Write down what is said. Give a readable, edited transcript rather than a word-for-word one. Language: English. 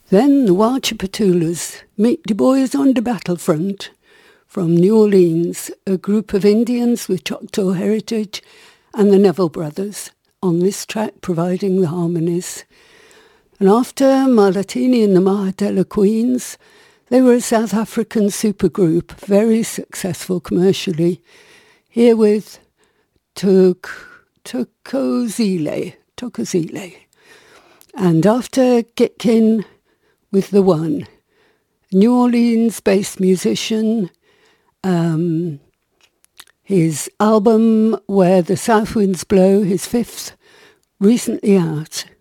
Then the Watchapatoolas meet the boys on the battlefront from New Orleans, a group of Indians with Choctaw heritage, and the Neville Brothers on this track providing the harmonies. And after Malatini and the Mahadella Queens, they were a South African supergroup, very successful commercially, here with Thokozile. And after Gitkin with The One, New Orleans-based musician, his album Where the South Winds Blow, his fifth, recently out.